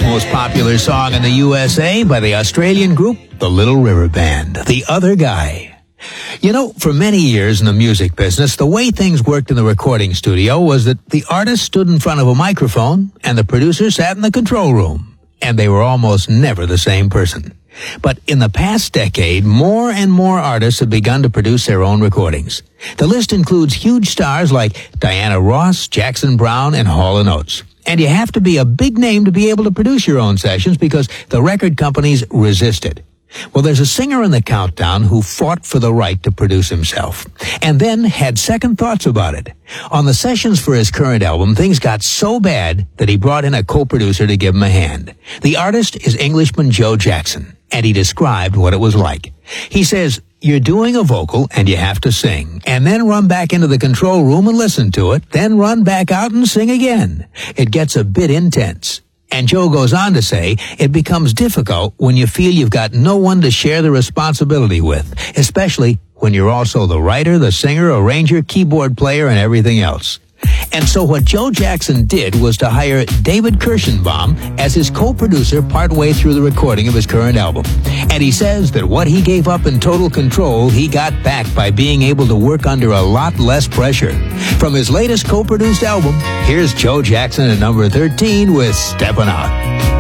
most popular song in the USA by the Australian group, the Little River Band, The Other Guy. You know, for many years in the music business, the way things worked in the recording studio was that the artist stood in front of a microphone and the producer sat in the control room, and they were almost never the same person. But in the past decade, more and more artists have begun to produce their own recordings. The list includes huge stars like Diana Ross, Jackson Browne, and Hall & Oates. And you have to be a big name to be able to produce your own sessions because the record companies resist it. Well, there's a singer in the Countdown who fought for the right to produce himself, and then had second thoughts about it. On the sessions for his current album, things got so bad that he brought in a co-producer to give him a hand. The artist is Englishman Joe Jackson, and he described what it was like. He says, "You're doing a vocal and you have to sing, and then run back into the control room and listen to it, then run back out and sing again. It gets a bit intense." And Joe goes on to say, it becomes difficult when you feel you've got no one to share the responsibility with, especially when you're also the writer, the singer, arranger, keyboard player, and everything else. And so what Joe Jackson did was to hire David Kirschenbaum as his co-producer partway through the recording of his current album. And he says that what he gave up in total control, he got back by being able to work under a lot less pressure. From his latest co-produced album, here's Joe Jackson at number 13 with Steppin' Out.